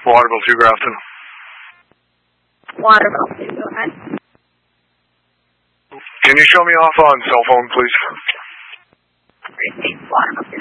Waterville 2, Grafton. Waterville 2, go ahead. Can you show me off on cell phone, please? Receive Waterville